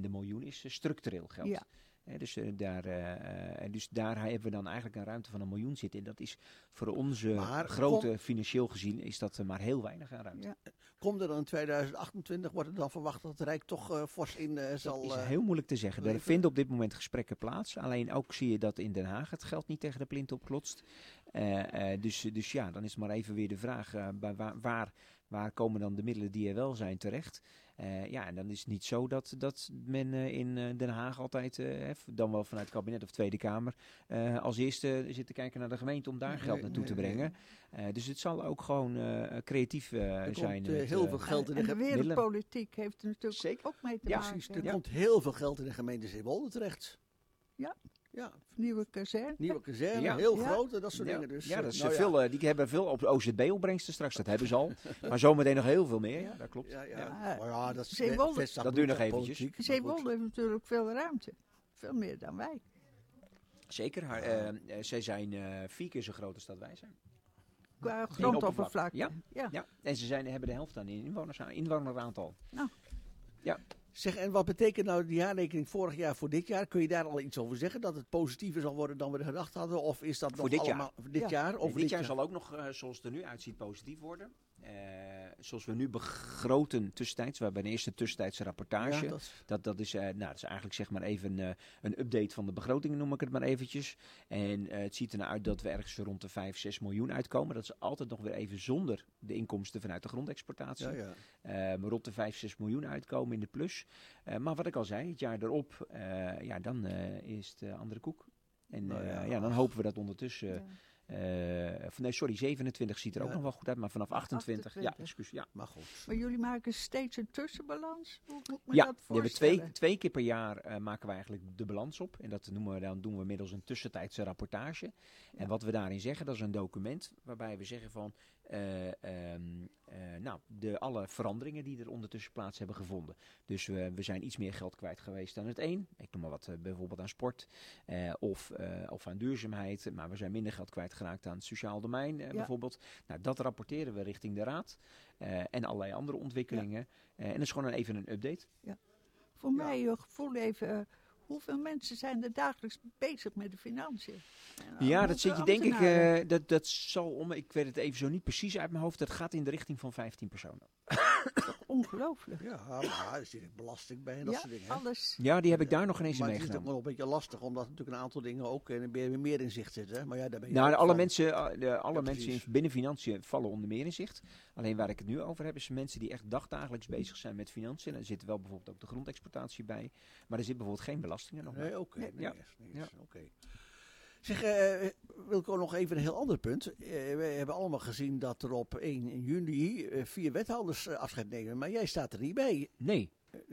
de miljoen is structureel geld. Ja. Dus daar hebben we dan eigenlijk een ruimte van 1 miljoen zitten. En dat is voor onze Maar grootte financieel gezien is dat maar heel weinig aan ruimte. Ja. Komt er dan in 2028, wordt er dan verwacht dat het Rijk toch fors in zal... Dat is heel moeilijk te zeggen. Er leveren? vinden op dit moment gesprekken plaats. Alleen ook zie je dat in Den Haag het geld niet tegen de plint opklotst. Dus ja, dan is maar even weer de vraag, waar komen dan de middelen die er wel zijn terecht? En dan is het niet zo dat men in Den Haag altijd, dan wel vanuit het kabinet of Tweede Kamer, als eerste zit te kijken naar de gemeente om daar geld naartoe te brengen. Dus het zal ook gewoon creatief er zijn. komt heel veel geld in En de de gemeente. wereldpolitiek heeft er natuurlijk Zeker. ook mee te Ja, maken. Precies, er Ja. komt heel veel geld in de gemeente Zeewolde terecht. Ja. Ja, Nieuwe kazerne. nieuwe kazerne, Ja. heel Ja. groot en dat soort Ja. dingen. Dus, Ja, dat is nou veel, die hebben veel op OZB-opbrengsten straks, dat hebben ze al. Maar zometeen nog heel veel meer, ja, dat klopt. Ja. Ja. Maar ja, dat is Zeewolde- vestzak Dat duurt nog bloed, hè, eventjes. politiek, maar goed. Zeewolde heeft natuurlijk veel ruimte. Veel meer dan wij. Zeker, zij zijn 4 keer zo groot als dat wij zijn. Qua grondoppervlakte. Ja. Ja. Ja, en ze hebben de helft aan inwoneraantal. Zeg, en wat betekent nou de jaarrekening vorig jaar voor dit jaar? Kun je daar al iets over zeggen? Dat het positiever zal worden dan we gedacht hadden? Of is dat Voor nog dit jaar. allemaal... Voor dit Ja. jaar? Of Dit jaar zal ook nog, zoals het er nu uitziet, positief worden. Zoals we nu begroten tussentijds. We hebben een eerste tussentijdse rapportage. Ja, Dat is eigenlijk zeg maar even een update van de begroting, noem ik het maar eventjes. En het ziet er nou uit dat we ergens rond de 5-6 miljoen uitkomen. Dat is altijd nog weer even zonder de inkomsten vanuit de grondexportatie. ja. Rond de 5-6 miljoen uitkomen in de plus. Maar wat ik al zei, het jaar erop, dan is het andere koek. En dan hopen we dat ondertussen... 27 ziet er ook Ja. nog wel goed uit, maar vanaf 28, 28. excuus, ja. Maar goed. Maar jullie maken steeds een tussenbalans? Hoe moet me Ja, dat we hebben voorstellen? twee keer per jaar maken we eigenlijk de balans op. En dat doen we middels een tussentijdse rapportage. En wat we daarin zeggen, dat is een document waarbij we zeggen van... alle veranderingen die er ondertussen plaats hebben gevonden. Dus we zijn iets meer geld kwijt geweest aan het een. Ik noem maar wat, bijvoorbeeld aan sport of aan duurzaamheid. Maar we zijn minder geld kwijtgeraakt aan het sociaal domein bijvoorbeeld. Nou, dat rapporteren we richting de raad. En allerlei andere ontwikkelingen. En dat is gewoon even een update. Voor mij je gevoel even... hoeveel mensen zijn er dagelijks bezig met de financiën? En, Ja, dat hoeveel zit je denk ambtenaren? ik, dat zal ik weet het even zo niet precies uit mijn hoofd, dat gaat in de richting van 15 personen. Ongelooflijk. Ja, maar er zit ook belasting bij en dat Ja, soort dingen. hè. alles. Ja, die heb ik daar nog ineens in Maar het is ook meegenomen. wel een beetje lastig, omdat natuurlijk een aantal dingen ook meer in zicht zitten. Hè? Maar ja, daar ben je Nou, ook alle van. mensen precies. binnen financiën vallen onder meer in zicht. Alleen waar ik het nu over heb, is mensen die echt dagdagelijks bezig zijn met financiën. En er zit wel bijvoorbeeld ook de grondexportatie bij. Maar er zit bijvoorbeeld geen belastingen nog bij. Nee, oké. Nee. Ja. Oké. Zeg, wil ik ook nog even een heel ander punt. We hebben allemaal gezien dat er op 1 juni 4 wethouders afscheid nemen. Maar jij staat er niet bij. Nee.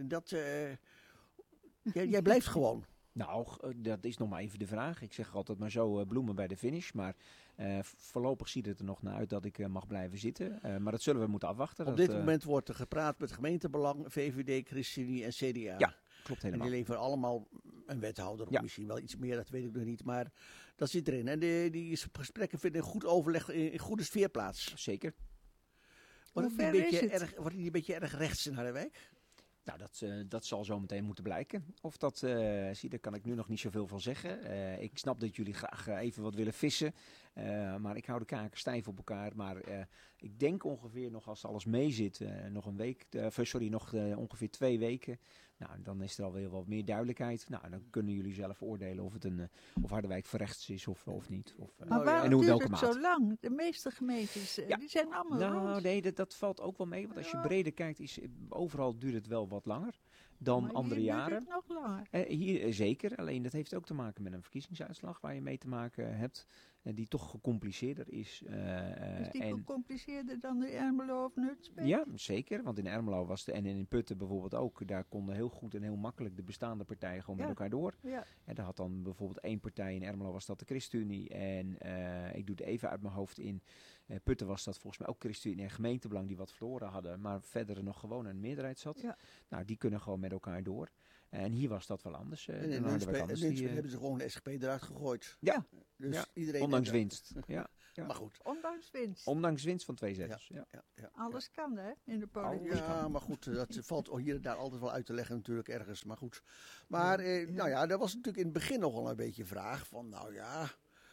Jij blijft gewoon. Nou, dat is nog maar even de vraag. Ik zeg altijd maar zo bloemen bij de finish. Maar voorlopig ziet het er nog naar uit dat ik mag blijven zitten. Maar dat zullen we moeten afwachten. Op Dat, dit moment wordt er gepraat met gemeentebelang, VVD, ChristenUnie en CDA. Ja, klopt En helemaal. die leveren allemaal een wethouder, of Ja. misschien wel iets meer, dat weet ik nog niet. Maar dat zit erin. En die gesprekken vinden in goed overleg, in goede sfeer plaats. Zeker. Hoe Wordt ver is het? het niet een beetje erg rechts in Harderwijk? Nou, dat zal zo meteen moeten blijken. Of dat, daar kan ik nu nog niet zoveel van zeggen. Ik snap dat jullie graag even wat willen vissen. Maar ik hou de kaken stijf op elkaar. Maar ik denk ongeveer nog, als alles meezit, nog een week, ongeveer 2 weken. Nou, dan is er alweer wat meer duidelijkheid. Nou, dan kunnen jullie zelf oordelen of Harderwijk verrechts is of niet. Maar waarom en hoe duurt welke het maat. zo lang? De meeste gemeentes, Ja. die zijn allemaal Nou, rond. nee, dat valt ook wel mee. Want als je Ja. breder kijkt, overal duurt het wel wat langer dan Maar andere hier duurt jaren. het nog langer. Hier zeker, alleen dat heeft ook te maken met een verkiezingsuitslag waar je mee te maken hebt, die toch gecompliceerder is. Is die en gecompliceerder dan de Ermelo of Nunspeet? ja, zeker, want in Ermelo was en in Putten bijvoorbeeld ook, daar konden heel goed en heel makkelijk de bestaande partijen gewoon met elkaar door. Ja. En daar had dan bijvoorbeeld 1 partij in Ermelo, was dat de ChristenUnie. En ik doe het even uit mijn hoofd in. Putten was dat volgens mij ook ChristenUnie en gemeentebelang die wat verloren hadden. Maar verder nog gewoon een meerderheid zat. Ja. Nou, die kunnen gewoon met elkaar door. En hier was dat wel anders. En dan in hadden we Nunspeet anders die, hebben ze gewoon de SGP eruit gegooid. Ja. Dus Ja. iedereen Ondanks winst. Ja. Maar goed. Ondanks winst. Ondanks winst van 2 zetels. Ja. Alles kan, hè, in de politiek. Ja, maar goed, dat valt hier en daar altijd wel uit te leggen natuurlijk ergens. Maar goed. Maar nou ja, dat was natuurlijk in het begin nog wel een beetje vraag van, nou ja,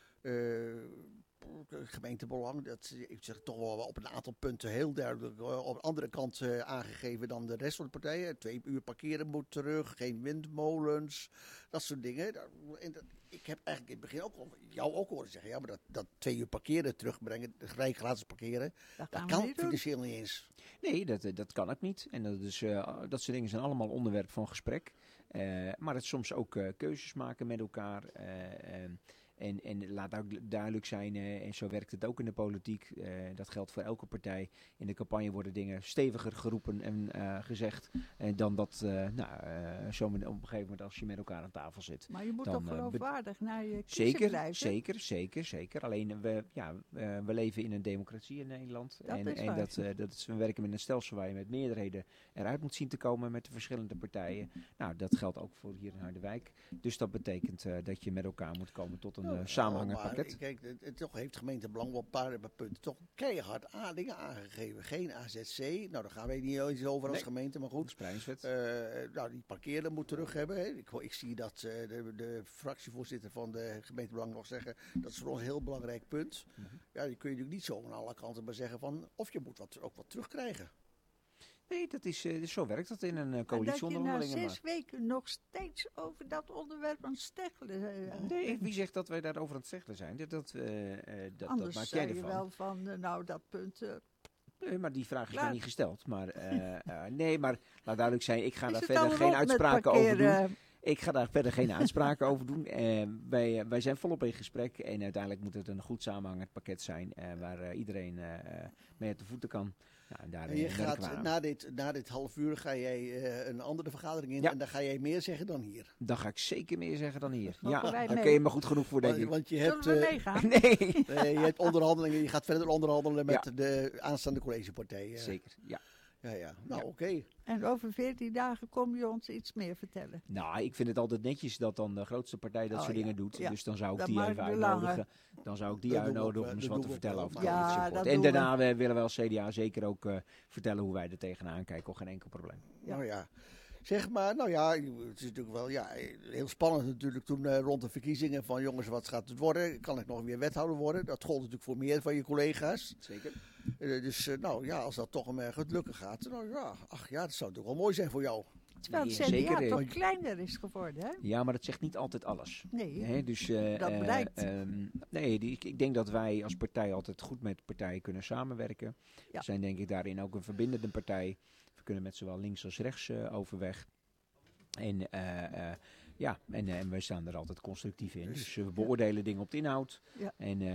gemeentebelang, dat ik zeg toch wel op een aantal punten heel duidelijk op de andere kant aangegeven dan de rest van de partijen. 2 uur parkeren moet terug, geen windmolens, dat soort dingen. Ik heb eigenlijk in het begin jou ook horen zeggen, ja, maar dat 2 uur parkeren terugbrengen, gelijk gratis parkeren, dat kan financieel niet eens. Nee, dat kan ook niet. En dat soort dingen zijn allemaal onderwerp van gesprek. Maar het soms ook keuzes maken met elkaar. En laat ook duidelijk zijn, en zo werkt het ook in de politiek, dat geldt voor elke partij. In de campagne worden dingen steviger geroepen en gezegd. Dan dat zo op een gegeven moment als je met elkaar aan tafel zit. Maar je moet toch geloofwaardig naar je kiezer blijven? Zeker. Alleen we leven in een democratie in Nederland. We werken met een stelsel waar je met meerderheden eruit moet zien te komen met de verschillende partijen. Nou, dat geldt ook voor hier in Harderwijk. Dus dat betekent dat je met elkaar moet komen tot een samenhangend pakket. Kijk, toch heeft gemeentebelang wel een paar punten toch keihard dingen aangegeven. Geen AZC, nou daar gaan wij niet eens over als gemeente, maar goed. Nou, die parkeren moet terug hebben. Hè. Ik zie dat de fractievoorzitter van de gemeentebelang nog zeggen, dat is voor ons een heel belangrijk punt. Ja, die kun je natuurlijk niet zo aan alle kanten maar zeggen van, of je moet ook wat terugkrijgen. Nee, dat is, zo werkt dat in een coalitieonderhandelingen. Dat je na 6 weken nog steeds over dat onderwerp aan het steggelen. Nee, wie zegt dat wij daarover aan het steggelen zijn? Anders maak jij zei je ervan. wel van, dat punt... Nee, maar die vraag is mij niet gesteld. Maar, maar laat duidelijk zijn, ik ga daar verder geen uitspraken over doen. Ik ga daar verder geen uitspraken over doen. Wij zijn volop in gesprek. En uiteindelijk moet het een goed samenhangend pakket zijn. Waar iedereen mee uit de voeten kan. Nou, en je gaat na dit half uur ga jij een andere vergadering in. Ja. En dan ga jij meer zeggen dan hier. Dan ga ik zeker meer zeggen dan hier. Daar kun je me goed genoeg voor, denk ik. Want je hebt, zullen we meegaan? Nee. Je hebt onderhandelingen. Je gaat verder onderhandelen met de aanstaande collegepartij. Zeker, ja. Ja. Nou, oké. En over 14 dagen kom je ons iets meer vertellen. Nou, ik vind het altijd netjes dat dan de grootste partij dat soort dingen doet. Ja. Dus dan zou ik die even uitnodigen. Dan zou ik die uitnodigen om eens wat te vertellen over het coalitieakkoord. En daarna willen wij als CDA zeker ook vertellen hoe wij er tegenaan kijken. Geen enkel probleem. Ja. Nou ja. Zeg maar, nou ja, het is natuurlijk wel heel spannend natuurlijk toen rond de verkiezingen van jongens, wat gaat het worden? Kan ik nog weer wethouder worden? Dat gold natuurlijk voor meer van je collega's. Zeker. Dus nou ja, als dat toch goed lukken gaat, nou ja, dat zou natuurlijk wel mooi zijn voor jou. Terwijl het CDA toch kleiner is geworden, hè? Ja, maar dat zegt niet altijd alles. Nee, dus, dat blijkt. Ik denk dat wij als partij altijd goed met partijen kunnen samenwerken. We zijn denk ik daarin ook een verbindende partij. We kunnen met zowel links als rechts overweg. En we staan er altijd constructief in. Dus we beoordelen dingen op de inhoud. Ja.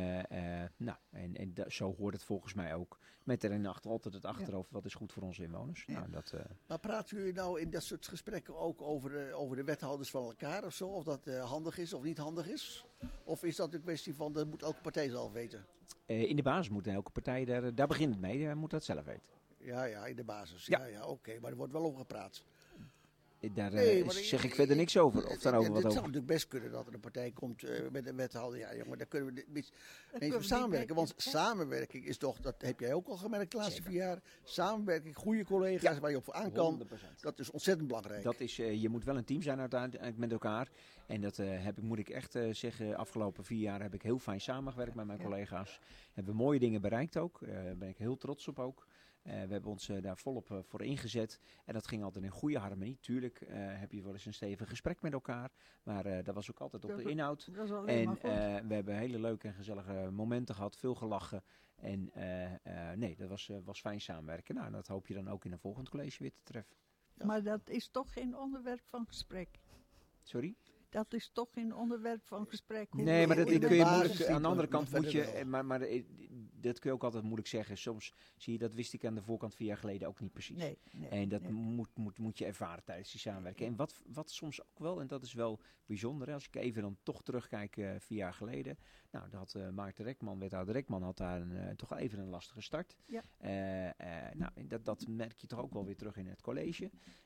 En zo hoort het volgens mij ook. Met erin altijd het achterhoofd, wat is goed voor onze inwoners. Ja. Maar praten jullie nou in dat soort gesprekken ook over de wethouders van elkaar of zo? Of dat handig is of niet handig is? Of is dat een kwestie van, dat moet elke partij zelf weten? In de basis moet elke partij, daar begint het mee, moet dat zelf weten. Ja, in de basis. Ja, oké. Maar er wordt wel over gepraat. Daar zeg ik verder niks over. Of daarover wat het over. zou natuurlijk best kunnen dat er een partij komt met een wethouder. Ja, jongen, daar kunnen we niet samenwerken. Want samenwerking is toch, dat heb jij ook al gemerkt de laatste 4 jaar. Samenwerking, goede collega's waar je op aan kan. 100%. Dat is ontzettend belangrijk. Dat is, je moet wel een team zijn uiteindelijk met elkaar. En dat moet ik echt zeggen. Afgelopen 4 jaar heb ik heel fijn samengewerkt met mijn collega's. Hebben mooie dingen bereikt ook. Daar ben ik heel trots op ook. We hebben ons daar volop voor ingezet. En dat ging altijd in goede harmonie. Tuurlijk heb je wel eens een stevig gesprek met elkaar. Maar dat was ook altijd op de inhoud. En we hebben hele leuke en gezellige momenten gehad. Veel gelachen. En dat was fijn samenwerken. Nou, dat hoop je dan ook in een volgend college weer te treffen. Ja. Maar dat is toch geen onderwerp van gesprek? Sorry? Dat is toch geen onderwerp van gesprek. Nee, maar dat kun je moeilijk. Aan de andere kant moet je. Maar dat kun je ook altijd moeilijk zeggen. Soms zie je, dat wist ik aan de voorkant 4 jaar geleden ook niet precies. Nee, en dat moet je ervaren tijdens die samenwerking. En wat soms ook wel, en dat is wel bijzonder, hè, als ik even dan toch terugkijk 4 jaar geleden. Nou, dat had Maarten Rekman, wethouder Rekman, had daar toch even een lastige start. Ja. Dat merk je toch ook wel weer terug in het college.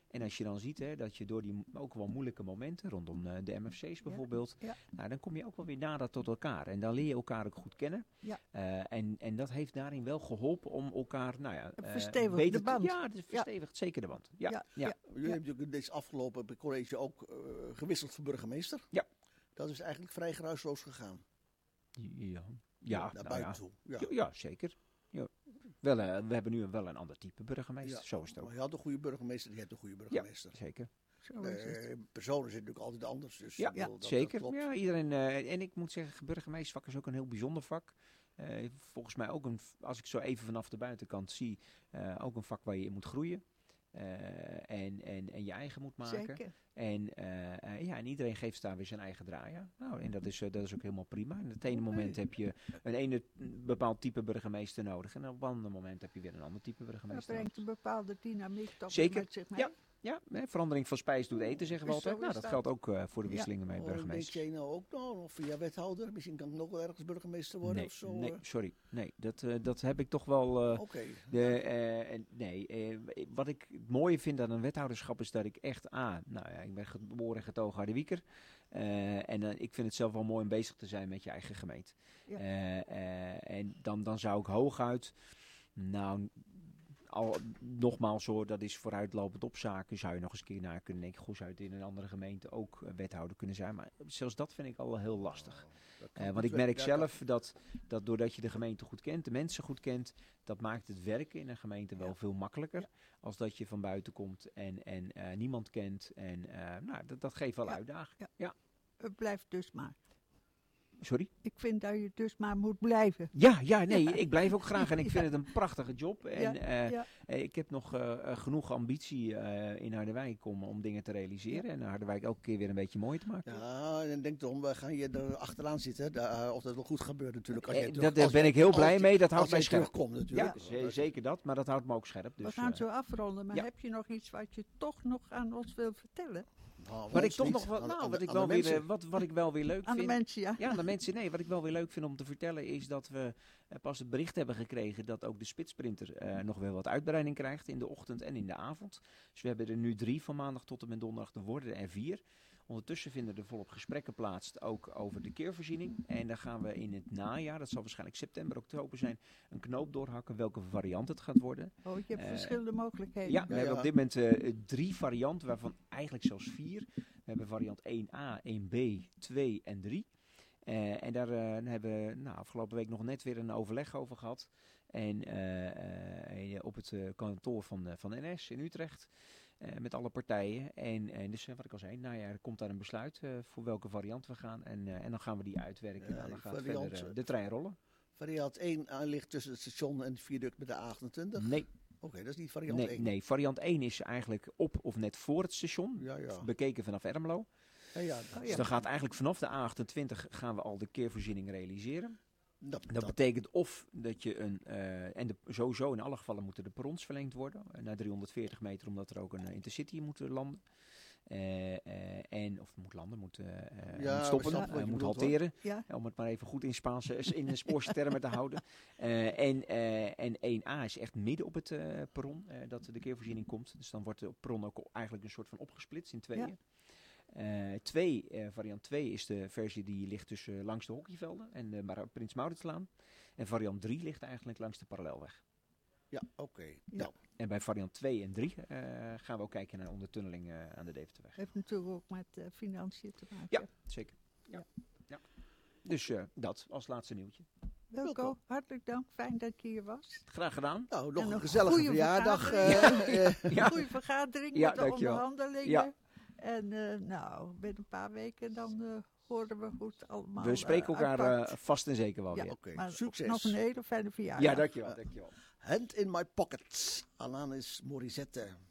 En als je dan ziet dat je door die ook wel moeilijke momenten, rondom de MFC's bijvoorbeeld, nou, dan kom je ook wel weer nader tot elkaar. En dan leer je elkaar ook goed kennen. Ja. En dat heeft daarin wel geholpen om elkaar, verstevigt de band. Ja, het verstevigt zeker de band. Ja. Jullie hebben natuurlijk in deze afgelopen college ook gewisseld van burgemeester. Ja. Dat is eigenlijk vrij geruisloos gegaan. Ja, naar buiten toe. Ja, zeker. Ja. We hebben nu wel een ander type burgemeester, zo is het ook. Maar je had een goede burgemeester, die hebt een goede burgemeester. Ja, zeker. Personen zijn natuurlijk altijd anders. Dus zeker. Dat ja, iedereen, en ik moet zeggen, burgemeestervak is ook een heel bijzonder vak. Volgens mij ook als ik zo even vanaf de buitenkant zie, ook een vak waar je in moet groeien. En je eigen moet maken. Zeker. En iedereen geeft daar weer zijn eigen draai aan. Nou, en dat is ook helemaal prima. En op het ene moment heb je een bepaald type burgemeester nodig. En op een ander moment heb je weer een ander type burgemeester. Dat brengt een bepaalde dynamiek toch zeker. met zich mee. Ja, verandering van spijs doet eten, zeggen we altijd. Nou, dat geldt ook voor de wisselingen bij burgemeesters. Denk jij nou ook nog via wethouder? Misschien kan ik nog wel ergens burgemeester worden of zo? Nee, sorry. Nee, dat heb ik toch wel... Wat ik het mooie vind aan een wethouderschap is dat ik echt... ik ben geboren en getogen Harderwieker. Ik vind het zelf wel mooi om bezig te zijn met je eigen gemeente. Ja. En dan zou ik hooguit... Nogmaals hoor, dat is vooruitlopend op zaken. Zou je nog eens een keer naar kunnen denken. Goed, zou het in een andere gemeente ook wethouder kunnen zijn. Maar zelfs dat vind ik al heel lastig. Want ik merk zelf dat doordat je de gemeente goed kent, de mensen goed kent, dat maakt het werken in een gemeente wel veel makkelijker. Als dat je van buiten komt en niemand kent. En dat geeft wel uitdaging. Ja. Het blijft dus maar. Sorry? Ik vind dat je dus maar moet blijven. Ik blijf ook graag en ik vind het een prachtige job. En ik heb nog genoeg ambitie in Harderwijk om dingen te realiseren. En Harderwijk elke keer weer een beetje mooi te maken. Ja, en denk erom, we gaan je er achteraan zitten. Of dat wel goed gebeurt natuurlijk. Daar ben ik heel blij mee. Dat houdt mij scherp. Natuurlijk. Ja, zeker dat. Maar dat houdt me ook scherp. Dus, we gaan zo afronden. Maar heb je nog iets wat je toch nog aan ons wil vertellen? Wat ik toch nog wat ik wel weer leuk vind. Aan de mensen, ja. Ja, aan de mensen. Nee, wat ik wel weer leuk vind om te vertellen is dat we pas het bericht hebben gekregen dat ook de spitsprinter nog wel wat uitbreiding krijgt in de ochtend en in de avond. Dus we hebben er nu 3 van maandag tot en met donderdag. Er worden er 4. Ondertussen vinden er volop gesprekken plaats, ook over de keervoorziening. En dan gaan we in het najaar, dat zal waarschijnlijk september, oktober zijn, een knoop doorhakken welke variant het gaat worden. Oh, je hebt verschillende mogelijkheden. Ja, we hebben op dit moment 3 varianten, waarvan eigenlijk zelfs 4. We hebben variant 1A, 1B, 2 en 3. En daar hebben we afgelopen week nog net weer een overleg over gehad. En op het kantoor van NS in Utrecht. Met alle partijen. En dus wat ik al zei, er komt daar een besluit voor welke variant we gaan. En dan gaan we die uitwerken. En dan gaat verder de trein rollen. Variant 1 ligt tussen het station en het viaduct met de A28? Nee. Oké, dat is niet variant 1. Nee, variant 1 is eigenlijk op of net voor het station. Bekeken vanaf Ermelo. Dus dan gaat eigenlijk vanaf de A28 gaan we al de keervoorziening realiseren. Dat betekent of dat je sowieso in alle gevallen moeten de perrons verlengd worden naar 340 meter, omdat er ook een intercity moet landen. Of moet landen, moet stoppen, moet halteren. Ja. Om het maar even goed in de Spoorse termen te houden. En 1A is echt midden op het perron dat de keervoorziening komt. Dus dan wordt de perron ook eigenlijk een soort van opgesplitst in tweeën. Variant 2 is de versie die ligt langs de hockeyvelden en Prins Mauritslaan. En variant 3 ligt eigenlijk langs de parallelweg. Ja, oké. Ja. Nou. En bij variant 2 en 3 gaan we ook kijken naar ondertunneling aan de Deventerweg. Heeft natuurlijk ook met financiën te maken. Ja, zeker. Ja. Dus dat als laatste nieuwtje. Wilco, hartelijk dank. Fijn dat je hier was. Graag gedaan. Nou, nog een gezellige verjaardag. Goede vergadering met de onderhandelingen. Ja. En met een paar weken dan horen we hoe het allemaal we spreken elkaar vast en zeker wel weer. Maar succes. Nog een hele fijne verjaardag. Ja, dankjewel. Hand in my pocket. Alanis Morissette.